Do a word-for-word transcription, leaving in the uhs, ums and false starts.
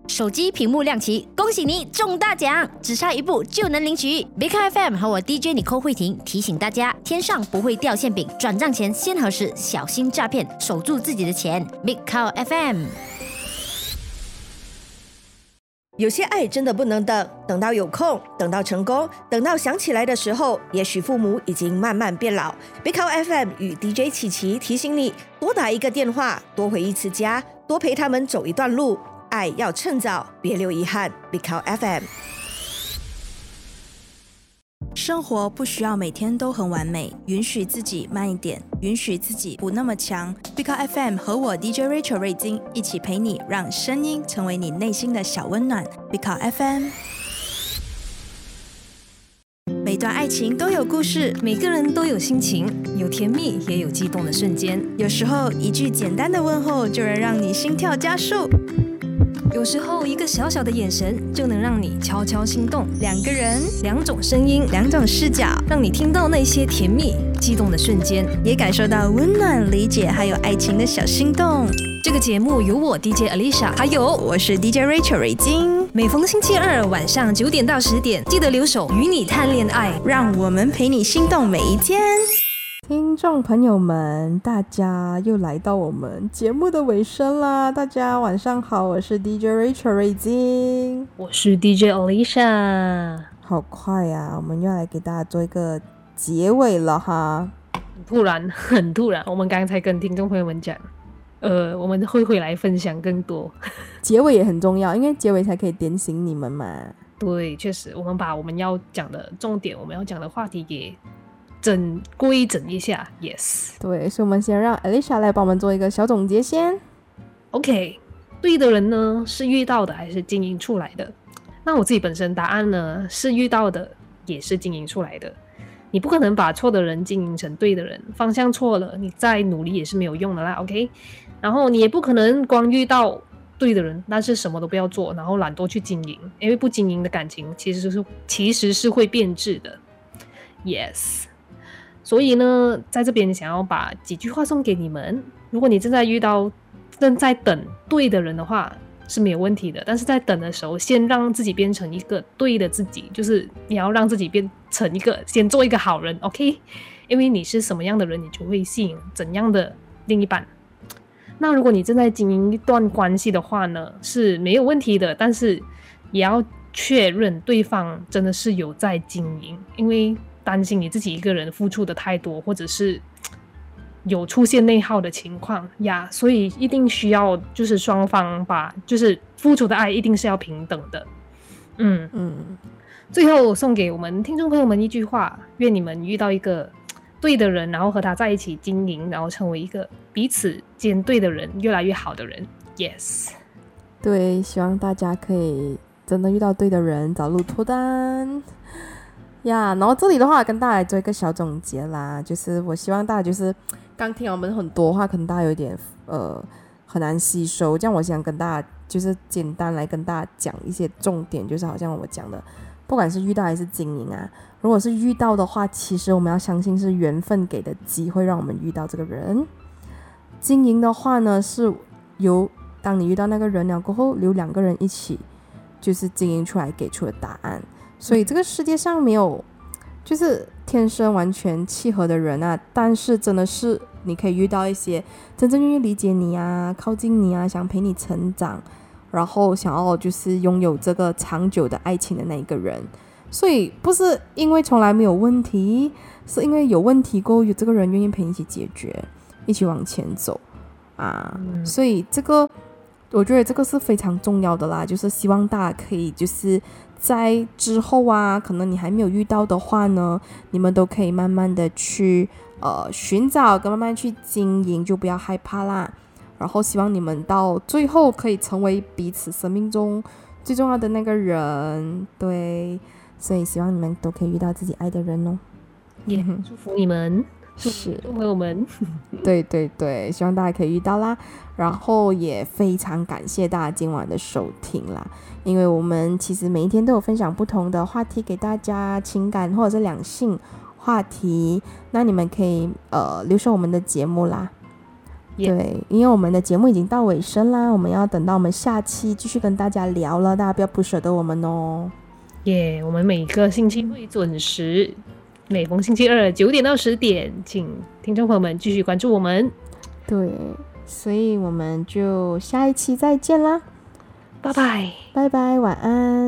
手机屏幕亮起，恭喜你中大奖，只差一步就能领取。Big Car F M 和我 D J Nicole 慧婷提醒大家，天上不会掉馅饼，转账前先核实，小心诈骗，守住自己的钱。Big Car F M。 有些爱真的不能等，等到有空，等到成功，等到想起来的时候，也许父母已经慢慢变老。Big Car F M 与 D J 琪琪提醒你，多打一个电话，多回一次家，多陪他们走一段路，爱要趁早，别留遗憾。Big Car F M。 生活不需要每天都很完美，允许自己慢一点，允许自己不那么强。Big Car F M 和我 D J Rachel 瑞金一起陪你，让声音成为你内心的小温暖。Big Car F M。每段爱情都有故事， 每个人都有心情，有甜蜜也有激动的瞬间。 有时候一句简单的问候就能让你心跳加速， 有时候一个小小的眼神就能让你悄悄心动。 两个人， 两种声音， 两种视角， 让你听到那些甜蜜激动的瞬间， 也感受到温暖、理解还有爱情的小心动。 这个节目由我 D J Alicia 还有我是 D J Rachel 瑞金， 每逢星期二晚上九点到十点，记得留守与你谈恋爱， 让我们陪你心动每一天。 听众朋友们，大家又来到我们节目的尾声啦！大家晚上好，我是 D J Rachel 瑞金， 我是 D J Alicia。 好快呀、啊，我们又来给大家做一个结尾了哈。 突然，很突然，我们刚才跟听众朋友们讲，呃，我们会回来分享更多。 结尾也很重要，因为结尾才可以点醒你们嘛。 对，确实，我们把我们要讲的重点，我们要讲的话题给整规整一下 ，yes。 对，所以我们先让 Alicia 来帮我们做一个小总结先。 OK， 对的人呢是遇到的还是经营出来的？那我自己本身答案呢是遇到的，也是经营出来的。你不可能把错的人经营成对的人，方向错了，你再努力也是没有用的啦 ，OK？ 然后你也不可能光遇到对的人，但是什么都不要做，然后懒惰去经营，因为不经营的感情其实是其实是会变质的 ，yes。所以呢，在这边想要把几句话送给你们。如果你正在遇到、正在等对的人的话，是没有问题的。但是在等的时候，先让自己变成一个对的自己，就是你要让自己变成一个，先做一个好人 ，OK？ 因为你是什么样的人，你就会吸引怎样的另一半。那如果你正在经营一段关系的话呢，是没有问题的，但是也要确认对方真的是有在经营，因为担心你自己一个人付出的太多，或者是有出现内耗的情况呀，所以一定需要就是双方把就是付出的爱一定是要平等的。嗯嗯。最后送给我们听众朋友们一句话：愿你们遇到一个对的人，然后和他在一起经营，然后成为一个彼此间对的人，越来越好的人。Yes。 对，希望大家可以真的遇到对的人，早日脱单。呀、yeah, 然后这里的话跟大家做一个小总结啦，就是我希望大家就是刚听我们很多话，可能大家有点呃很难吸收，这样我想跟大家就是简单来跟大家讲一些重点，就是好像我讲的，不管是遇到还是经营啊，如果是遇到的话，其实我们要相信是缘分给的机会让我们遇到这个人。经营的话呢，是由当你遇到那个人了过后，由两个人一起就是经营出来给出的答案。所以这个世界上没有就是天生完全契合的人啊，但是真的是你可以遇到一些真正愿意理解你啊，靠近你啊，想陪你成长，然后想要就是拥有这个长久的爱情的那一个人。所以不是因为从来没有问题，是因为有问题过后有这个人愿意陪你一起解决，一起往前走啊、嗯、所以这个我觉得这个是非常重要的啦，就是希望大家可以就是在之后啊，可能你还没有遇到的话呢，你们都可以慢慢的去呃寻找跟慢慢去经营，就不要害怕啦。然后希望你们到最后可以成为彼此生命中最重要的那个人，对，所以希望你们都可以遇到自己爱的人哦。 也、yeah, 祝福你们，是朋友们， 对对对，希望大家可以遇到啦。然后也非常感谢大家今晚的收听啦，因为我们其实每一天都有分享不同的话题给大家，情感或者是两性话题，那你们可以呃留守我们的节目啦。 对，因为我们的节目已经到尾声啦，我们要等到我们下期继续跟大家聊了，大家不要不舍得我们哦。 耶、yeah, 我们每个星期会准时，每逢星期二九点到十点，请听众朋友们继续关注我们。 对，所以我们就下一期再见啦， 拜拜， 拜拜，晚安。